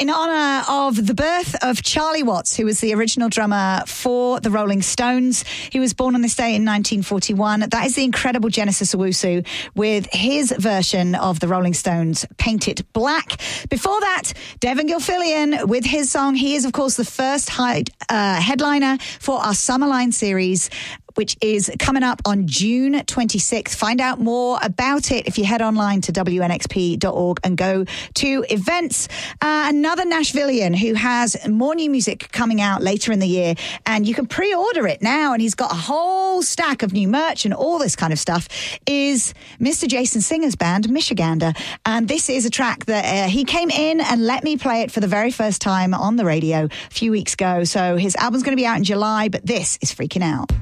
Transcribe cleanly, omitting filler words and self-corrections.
in honor of the birth of Charlie Watts, who was the original drummer for the Rolling Stones. He was born on this day in 1941. That is the incredible Genesis Owusu with his version of the Rolling Stones' Paint It Black. Before that, Devon Gilfillian with his song. He is, of course, the first headliner for our Summerline series, which is coming up on June 26th. Find out more about it if you head online to wnxp.org and go to events. Another Nashvilleian who has more new music coming out later in the year, and you can pre-order it now, and he's got a whole stack of new merch and all this kind of stuff, is Mr. Jason Singer's band, Michigander. And this is a track that he came in and let me play it for the very first time on the radio a few weeks ago. So his album's going to be out in July, but this is Freaking Out.